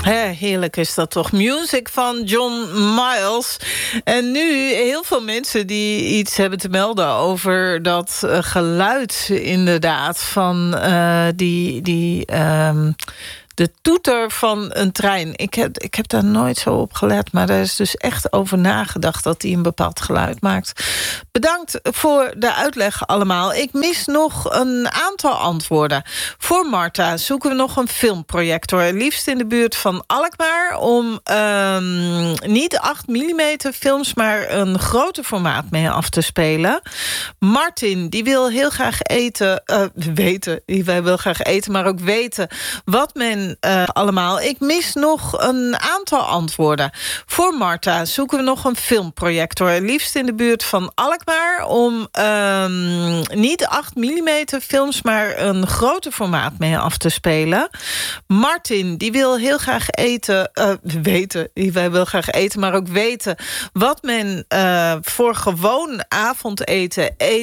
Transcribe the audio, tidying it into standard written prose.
Heerlijk is dat toch. Music van John Miles. En nu heel veel mensen die iets hebben te melden over dat geluid inderdaad van de toeter van een trein. Ik heb daar nooit zo op gelet, maar daar is dus echt over nagedacht dat hij een bepaald geluid maakt. Bedankt voor de uitleg allemaal. Ik mis nog een aantal antwoorden. Voor Marta zoeken we nog een filmprojector. Liefst in de buurt van Alkmaar om niet 8 mm films, maar een groter formaat mee af te spelen. Martin, die wil heel graag wij wil graag eten, maar ook weten wat men allemaal. Ik mis nog een aantal antwoorden. Voor Marta zoeken we nog een filmprojector. Liefst in de buurt van Alkmaar om niet 8 mm films, maar een groter formaat mee af te spelen. Martin, die wil heel graag wij wil graag eten, maar ook weten wat men voor gewoon avondeten eet